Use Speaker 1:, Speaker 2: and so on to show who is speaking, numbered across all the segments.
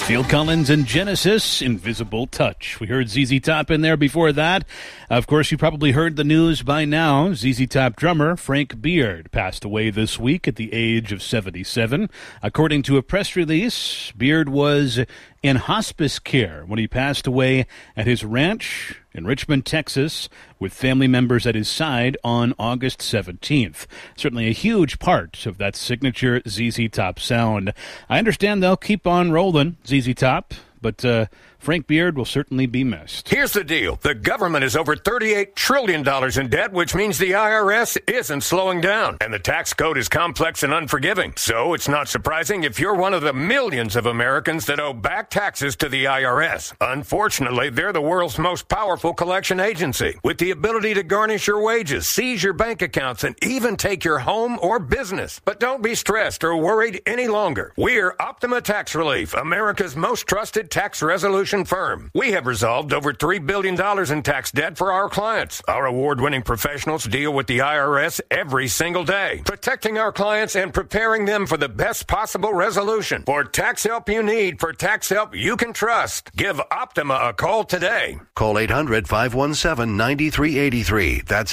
Speaker 1: Phil Collins and Genesis, Invisible Touch. We heard ZZ Top in there before that. Of course, you probably heard the news by now. ZZ Top drummer Frank Beard passed away this week at the age of 77. According to a press release, Beard was in hospice care when he passed away at his ranch in Richmond, Texas, with family members at his side on August 17th. Certainly a huge part of that signature ZZ Top sound. I understand they'll keep on rolling, ZZ Top, but Frank Beard will certainly be missed.
Speaker 2: Here's the deal. The government is over $38 trillion in debt, which means the IRS isn't slowing down. And the tax code is complex and unforgiving. So it's not surprising if you're one of the millions of Americans that owe back taxes to the IRS. Unfortunately, they're the world's most powerful collection agency, with the ability to garnish your wages, seize your bank accounts, and even take your home or business. But don't be stressed or worried any longer. We're Optima Tax Relief, America's most trusted tax resolution firm. We have resolved over $3 billion in tax debt for our clients. Our award-winning professionals deal with the IRS every single day, protecting our clients and preparing them for the best possible resolution. For tax help you need, for tax help you can trust, give Optima a call today.
Speaker 3: Call 800-517-9383. That's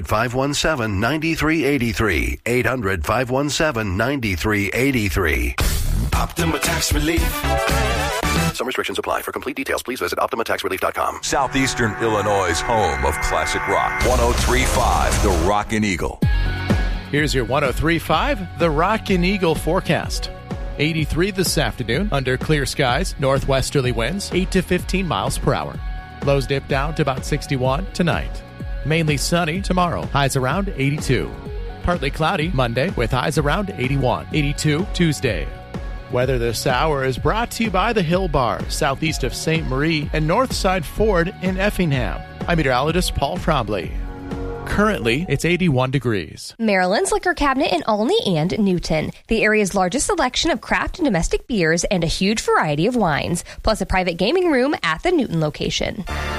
Speaker 3: 800-517-9383. 800-517-9383.
Speaker 4: Optima Tax Relief.
Speaker 3: Some restrictions apply. For complete details, please visit OptimaTaxRelief.com.
Speaker 4: Southeastern Illinois' home of classic rock. 103.5 The Rockin' Eagle.
Speaker 5: Here's your 103.5 The Rockin' Eagle forecast. 83 this afternoon under clear skies, northwesterly winds 8 to 15 miles per hour. Lows dip down to about 61 tonight. Mainly sunny tomorrow, highs around 82. Partly cloudy Monday with highs around 81. 82 Tuesday. Weather this hour is brought to you by the Hill Bar, southeast of St. Marie and Northside Ford in Effingham. I'm meteorologist Paul Trombley. Currently, it's 81 degrees.
Speaker 6: Maryland's Liquor Cabinet in Olney and Newton. The area's largest selection of craft and domestic beers and a huge variety of wines, plus a private gaming room at the Newton location.